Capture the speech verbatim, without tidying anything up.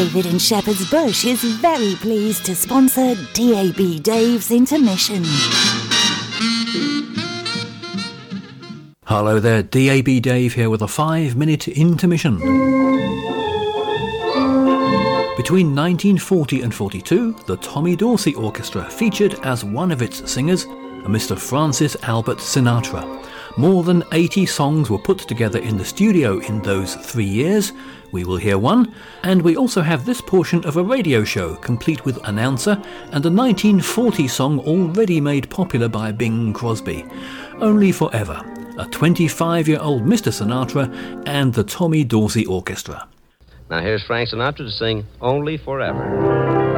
David and Shepherd's Bush is very pleased to sponsor D A B Dave's Intermission. Hello there, D A B Dave here with a five-minute intermission. Between nineteen forty and forty-two, the Tommy Dorsey Orchestra featured as one of its singers a Mister Francis Albert Sinatra. More than eighty songs were put together in the studio in those three years. We will hear one, and we also have this portion of a radio show, complete with announcer and a nineteen forty song already made popular by Bing Crosby, Only Forever, a twenty-five-year-old Mister Sinatra and the Tommy Dorsey Orchestra. Now here's Frank Sinatra to sing Only Forever.